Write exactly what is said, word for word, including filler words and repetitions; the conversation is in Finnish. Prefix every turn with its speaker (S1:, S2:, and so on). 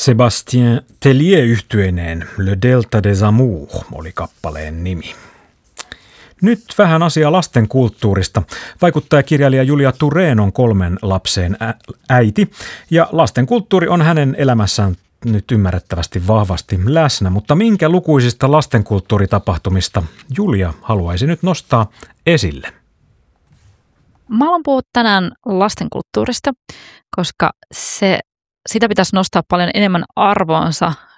S1: Sébastien Tellier-yhtyeineen Le Delta des Amours oli kappaleen nimi. Nyt vähän asiaa lasten kulttuurista. Vaikuttajakirjailija Julia Thurén on kolmen lapseen ä- äiti ja lasten kulttuuri on hänen elämässään nyt ymmärrettävästi vahvasti läsnä. Mutta minkä lukuisista lastenkulttuuritapahtumista Julia haluaisi nyt nostaa esille?
S2: Mä haluan puhua tänään lastenkulttuurista, koska se, sitä pitäisi nostaa paljon enemmän arvoonsa